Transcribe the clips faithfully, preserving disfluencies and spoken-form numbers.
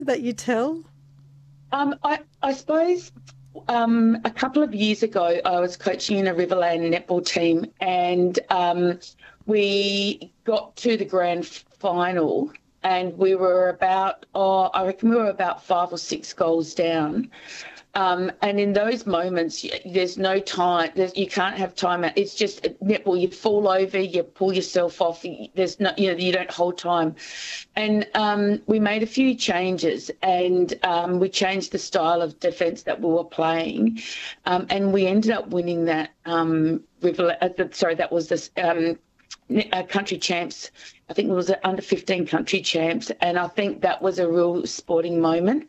that you tell? Um, I, I suppose um, a couple of years ago, I was coaching in a Riverland netball team, and um, we got to the grand final, and we were about, oh, I reckon we were about five or six goals down. Um, and in those moments, there's no time. There's, you can't have time out. It's just netball. You fall over, you pull yourself off. There's no, you know, you don't hold time. And um, we made a few changes, and um, we changed the style of defence that we were playing, um, and we ended up winning that. Um, river, uh, sorry, that was this. Um, Uh, country champs. I think it was under fifteen country champs, and I think that was a real sporting moment.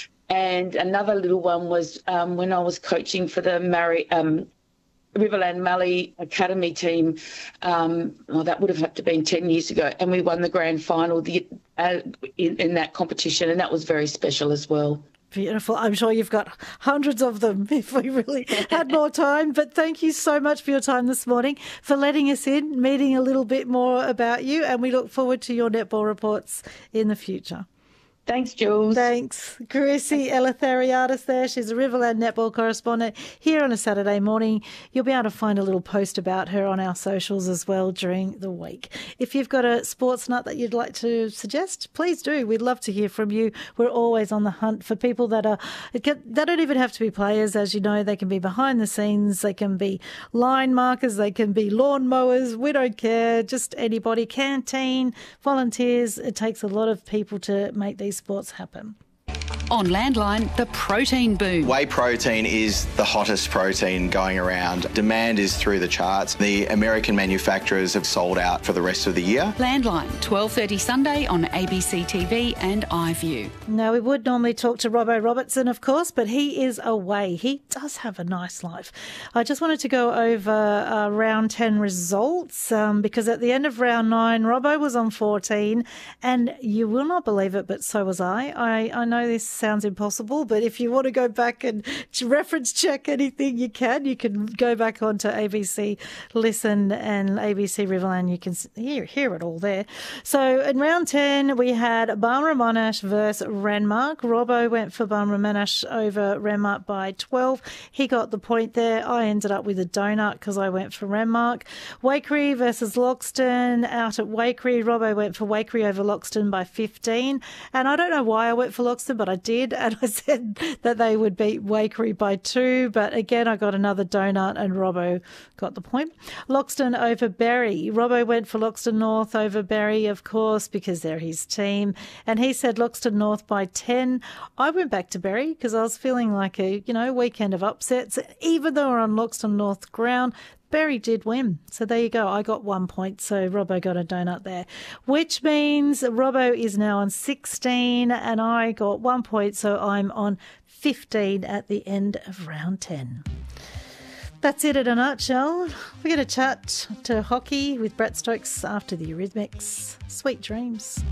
And another little one was um, when I was coaching for the Murray, um, Riverland Mallee Academy team. Um, well, that would have had to been ten years ago, and we won the grand final the, uh, in, in that competition, and that was very special as well. Beautiful. I'm sure you've got hundreds of them if we really had more time. But thank you so much for your time this morning, for letting us in, meeting a little bit more about you, and we look forward to your netball reports in the future. Thanks, Jules. Thanks. Chrissy Eleftheriadis there. She's a Riverland netball correspondent here on a Saturday morning. You'll be able to find a little post about her on our socials as well during the week. If you've got a sports nut that you'd like to suggest, please do. We'd love to hear from you. We're always on the hunt for people that are, they don't even have to be players, as you know. They can be behind the scenes. They can be line markers. They can be lawn mowers. We don't care. Just anybody. Canteen, volunteers. It takes a lot of people to make these sports happen. On Landline, the protein boom. Whey protein is the hottest protein going around. Demand is through the charts. The American manufacturers have sold out for the rest of the year. Landline, twelve thirty Sunday on A B C T V and iView. Now, we would normally talk to Robbo Robertson, of course, but he is away. He does have a nice life. I just wanted to go over uh, round ten results um, because at the end of round nine, Robbo was on fourteen, and you will not believe it, but so was I. I, I know this sounds impossible, but if you want to go back and reference check anything you can, you can go back onto A B C Listen and A B C Riverland. You can hear, hear it all there. So in round ten, we had Barmera Monash versus Renmark. Robbo went for Barmera Monash over Renmark by twelve. He got the point there. I ended up with a donut because I went for Renmark. Waikerie versus Loxton. Out at Waikerie, Robbo went for Waikerie over Loxton by fifteen. And I don't know why I went for Loxton, but I did, and I said that they would beat Waikerie by two, but again I got another donut and Robbo got the point. Loxton over Berry. Robbo went for Loxton North over Berry, of course, because they're his team, and he said Loxton North by ten. I went back to Berry because I was feeling like a, you know, weekend of upsets. Even though we're on Loxton North ground, Berry did win. So there you go. I got one point, so Robbo got a donut there, which means Robbo is now on sixteen and I got one point, so I'm on fifteen at the end of round ten. That's it in a nutshell. We're going to chat to hockey with Brett Stokes after the Eurythmics. Sweet dreams.